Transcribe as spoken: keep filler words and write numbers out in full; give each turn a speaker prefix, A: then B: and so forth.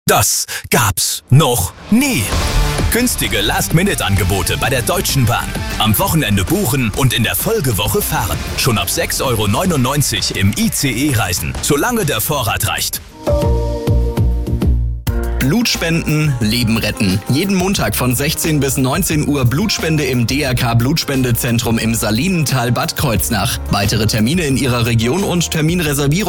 A: Das gab's noch nie. Günstige Last-Minute-Angebote bei der Deutschen Bahn. Am Wochenende buchen und in der Folgewoche fahren. Schon ab sechs Euro neunundneunzig im I C E reisen, solange der Vorrat reicht.
B: Blutspenden, Leben retten. Jeden Montag von sechzehn bis neunzehn Uhr Blutspende im D R K Blutspendezentrum im Salinental Bad Kreuznach. Weitere Termine in Ihrer Region und Terminreservierung